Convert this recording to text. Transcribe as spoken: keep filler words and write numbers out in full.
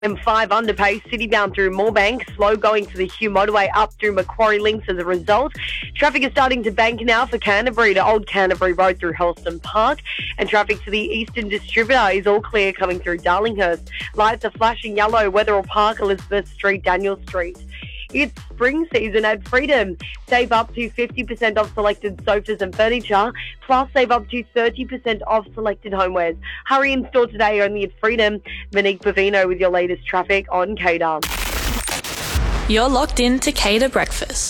M five underpace, citybound through Moorebank, slow going to the Hugh motorway up through Macquarie Links as a result. Traffic is starting to bank now for Canterbury to Old Canterbury Road through Helston Park, and traffic to the Eastern Distributor is all clear coming through Darlinghurst. Lights are flashing yellow, Wetherill Park, Elizabeth Street, Daniel Street. It's spring season at Freedom. Save up to fifty percent off selected sofas and furniture, plus save up to thirty percent off selected homewares. Hurry in store today only at Freedom. Monique Bavino with your latest traffic on Cater. You're locked in to Cater Breakfast.